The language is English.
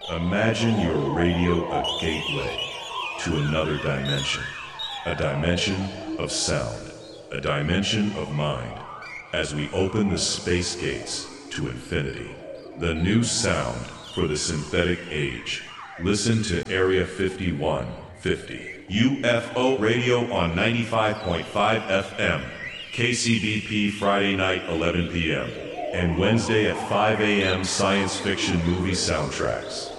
Imagine your radio a gateway to another dimension. A dimension of sound. A dimension of mind. As we open the space gates to infinity. The new sound for the synthetic age. Listen to Area 5150. UFO Radio on 95.5 FM. KCBP Friday night 11 p.m. and Wednesday at 5 a.m. science fiction movie soundtracks.